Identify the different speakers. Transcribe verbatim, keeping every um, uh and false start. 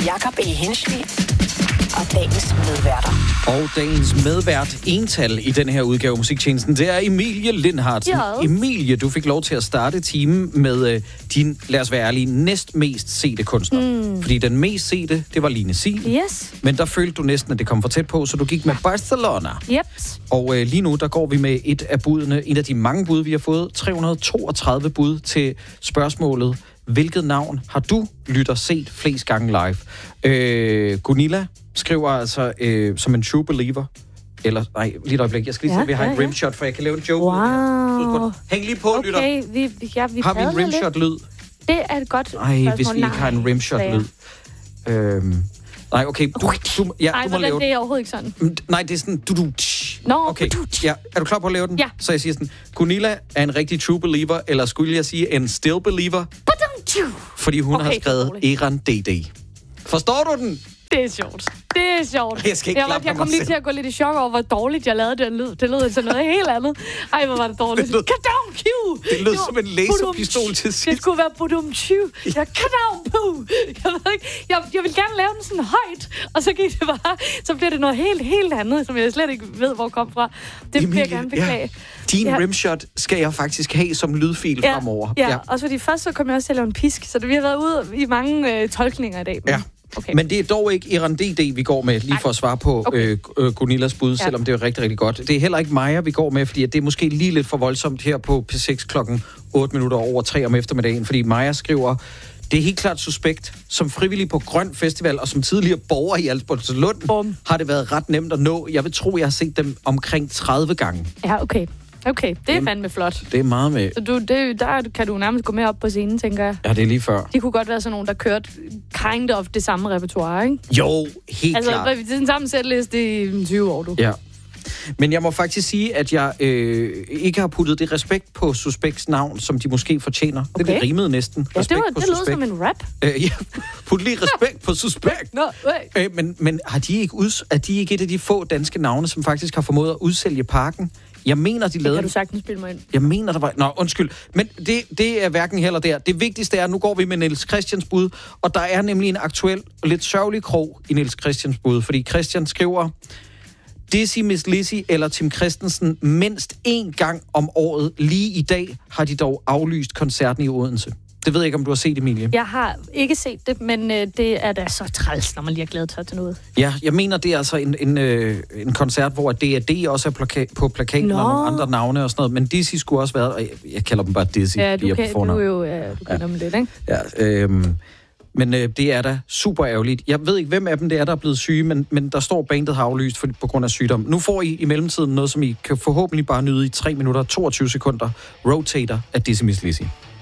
Speaker 1: Jakob E. Hensley og dagens medværter.
Speaker 2: Og dagens medvært ental i den her udgave af Musiktjenesten, det er Emilie Lindhardt.
Speaker 3: Yes.
Speaker 2: Emilie, du fik lov til at starte timen med øh, din, lad os være ærlige, næst mest sete kunstner. Mm. Fordi den mest sete, det var Line Siel.
Speaker 3: Yes.
Speaker 2: Men der følte du næsten, at det kom for tæt på, så du gik med Barcelona.
Speaker 3: Yep.
Speaker 2: Og øh, lige nu, der går vi med et af budene, en af de mange bud, vi har fået. tre hundrede og toogtredive bud til spørgsmålet. Hvilket navn har du, lytter, set flest gange live? Øh, Gunilla skriver altså øh, som en true believer. Eller, nej, lige et øjeblik. Jeg skal lige
Speaker 3: ja,
Speaker 2: se, at vi har
Speaker 3: ja,
Speaker 2: en
Speaker 3: ja.
Speaker 2: rimshot, for jeg kan lave en joke.
Speaker 3: Wow.
Speaker 2: Hæng lige på, lytter.
Speaker 3: Okay, vi, ja, vi
Speaker 2: har vi en rimshot-lyd?
Speaker 3: Det er et godt
Speaker 2: Nej,
Speaker 3: spørgsmål.
Speaker 2: hvis vi ikke har en rimshot-lyd. Øhm, nej, okay. Du, du, ja,
Speaker 3: Ej,
Speaker 2: du må lave
Speaker 3: det er overhovedet ikke sådan.
Speaker 2: den. Nej, det er sådan... Du, du,
Speaker 3: Nå,
Speaker 2: okay.
Speaker 3: du,
Speaker 2: Ja, er du klar på at lave den?
Speaker 3: Ja.
Speaker 2: Så jeg siger sådan, Gunilla er en rigtig true believer, eller skulle jeg sige en still believer? Fordi hun
Speaker 3: Okay,
Speaker 2: har skrevet
Speaker 3: dårligt.
Speaker 2: Eran D D. Forstår du den?
Speaker 3: Det er sjovt. Det er sjovt.
Speaker 2: Jeg skal ikke
Speaker 3: jeg, var,
Speaker 2: klappe
Speaker 3: jeg
Speaker 2: mig
Speaker 3: kom lige
Speaker 2: selv.
Speaker 3: til at gå lidt i chok over, hvor dårligt jeg lavede den lyd. Det lød sådan noget helt andet. Ej, hvor var det dårligt.
Speaker 2: Det lød-
Speaker 3: Kadown, Q!
Speaker 2: Det lød som en laserpistol til sidst.
Speaker 3: Det skulle være budum tju. Ja, kadown, puh! Jeg ved ikke. Jeg, jeg vil gerne lave den sådan højt, og så gik det bare... Så bliver det noget helt, helt andet, som jeg slet ikke ved, hvor kom fra. Det vil jeg gerne beklage.
Speaker 2: Ja. Din
Speaker 3: Ja.
Speaker 2: rimshot skal jeg faktisk have som lydfil
Speaker 3: Ja,
Speaker 2: fremover.
Speaker 3: ja. ja, også fordi først så kom jeg også til at lave en pisk, så det, vi har været ude i mange øh, tolkninger i dag. Men,
Speaker 2: Ja.
Speaker 3: okay.
Speaker 2: Men det er dog ikke Eran D D, vi går med, lige for at svare på
Speaker 3: Okay.
Speaker 2: øh, øh, Gunillas bud,
Speaker 3: Ja.
Speaker 2: selvom det er rigtig, rigtig godt. Det er heller ikke Maja, vi går med, fordi at det er måske lige lidt for voldsomt her på P seks klokken otte minutter over tre om eftermiddagen, fordi Maja skriver, det er helt klart suspekt. Som frivillig på Grøn Festival og som tidligere borger i Alsborg
Speaker 3: Bum.
Speaker 2: har det været ret nemt at nå. Jeg vil tro, jeg har set dem omkring tredive gange.
Speaker 3: Ja, okay. Okay, det er
Speaker 2: Jamen.
Speaker 3: fandme flot.
Speaker 2: Det er meget med...
Speaker 3: Så du, det, der kan du nærmest gå med op på scenen, tænker jeg.
Speaker 2: Ja, det er lige før.
Speaker 3: De kunne godt være sådan nogen, der kørte kind of det samme repertoire, ikke?
Speaker 2: Jo, helt
Speaker 3: Altså,
Speaker 2: klart.
Speaker 3: det er den samme sætliste i tyve år, du.
Speaker 2: Ja. Men jeg må faktisk sige, at jeg øh, ikke har puttet det respekt på Suspekts navn, som de måske fortjener. Okay. Det, det rimede næsten.
Speaker 3: Ja, det,
Speaker 2: Respekt
Speaker 3: var,
Speaker 2: på
Speaker 3: det lød
Speaker 2: Suspekt.
Speaker 3: som en rap.
Speaker 2: Øh, ja, put lige respekt på Suspekt.
Speaker 3: Nå, øh.
Speaker 2: Øh, men men har de ikke uds- er de ikke et af de få danske navne, som faktisk har formået at udsælge parken? Jeg mener, de
Speaker 3: Det
Speaker 2: lavede...
Speaker 3: kan du sagtens spille mig ind.
Speaker 2: Jeg mener, der var... Nå, undskyld. Men det, det er hverken heller der. Det vigtigste er, at nu går vi med Niels Christians bud, og der er nemlig en aktuel og lidt sørgelig krog i Niels Christians bud, fordi Christian skriver... Dizzy, Miss Lizzy eller Tim Christensen mindst én gang om året. Lige i dag har de dog aflyst koncerten i Odense. Det ved jeg ikke, om du har set, Emilie.
Speaker 3: Jeg har ikke set det, men øh, det er da så træls, når man lige har glædet sig til noget.
Speaker 2: Ja, jeg mener, det er altså en, en, øh, en koncert, hvor D A D også er plaka- på plakaten
Speaker 3: Nå.
Speaker 2: og nogle andre navne og sådan noget. Men Dizzy skulle også være... og Jeg, jeg kalder dem bare Dizzy.
Speaker 3: Ja, du,
Speaker 2: lige
Speaker 3: kan,
Speaker 2: på
Speaker 3: du
Speaker 2: fornavn.
Speaker 3: er jo ja, du kender ja. dem lidt, ikke?
Speaker 2: Ja, øhm, men øh, det er da super ærgerligt. Jeg ved ikke, hvem af dem det er, der er blevet syge, men, men der står, bandet har aflyst for, på grund af sygdom. Nu får I i mellemtiden noget, som I kan forhåbentlig bare nyde i tre minutter og toogtyve sekunder. Rotator af Dizzy Miss Lizzy.